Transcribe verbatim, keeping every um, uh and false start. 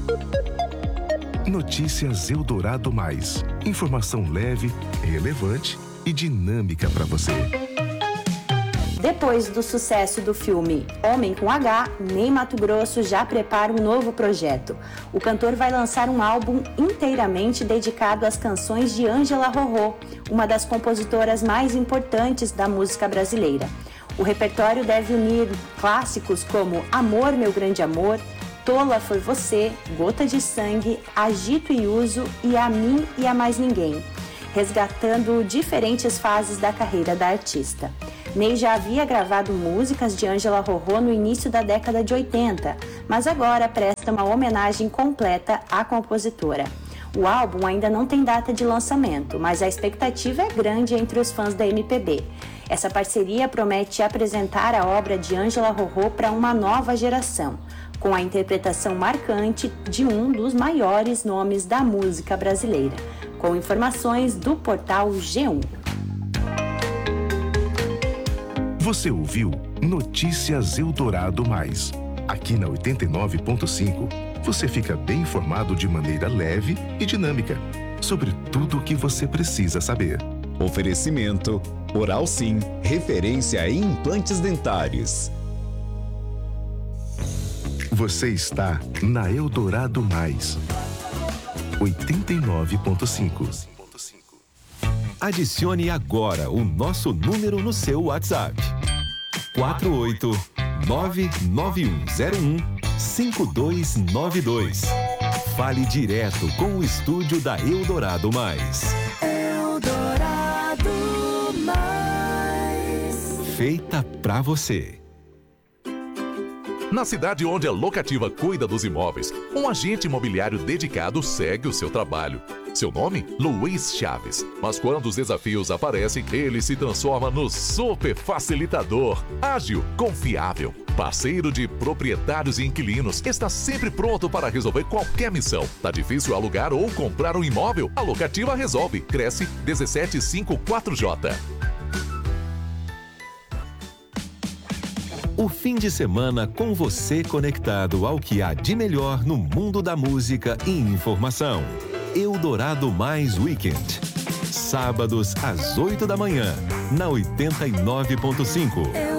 Notícias Eldorado Mais. Informação leve, relevante e dinâmica para você. Depois do sucesso do filme Homem com H, Ney Matogrosso já prepara um novo projeto. O cantor vai lançar um álbum inteiramente dedicado às canções de Ângela Rorô, uma das compositoras mais importantes da música brasileira. O repertório deve unir clássicos como Amor, Meu Grande Amor, Tola Foi Você, Gota de Sangue, Agito e Uso e A Mim e a Mais Ninguém, resgatando diferentes fases da carreira da artista. Ney já havia gravado músicas de Ângela Rorô no início da década de oitenta, mas agora presta uma homenagem completa à compositora. O álbum ainda não tem data de lançamento, mas a expectativa é grande entre os fãs da M P B. Essa parceria promete apresentar a obra de Ângela Rorô para uma nova geração, com a interpretação marcante de um dos maiores nomes da música brasileira. Com informações do portal G um. Você ouviu Notícias Eldorado Mais. Aqui na oitenta e nove ponto cinco, você fica bem informado de maneira leve e dinâmica sobre tudo o que você precisa saber. Oferecimento Oral Sim, referência em implantes dentários. Você está na Eldorado Mais. oitenta e nove ponto cinco. Adicione agora o nosso número no seu WhatsApp. quatro oito nove nove um zero um cinco dois nove dois. Fale direto com o estúdio da Eldorado Mais. Eldorado Mais. Feita pra você. Na cidade onde a Locativa cuida dos imóveis, um agente imobiliário dedicado segue o seu trabalho. Seu nome? Luiz Chaves. Mas quando os desafios aparecem, ele se transforma no super facilitador. Ágil, confiável, parceiro de proprietários e inquilinos. Está sempre pronto para resolver qualquer missão. Tá difícil alugar ou comprar um imóvel? A Locativa resolve. Cresce dezessete cinquenta e quatro J. O fim de semana com você conectado ao que há de melhor no mundo da música e informação. Eldorado Mais Weekend. Sábados às oito da manhã, na oitenta e nove ponto cinco.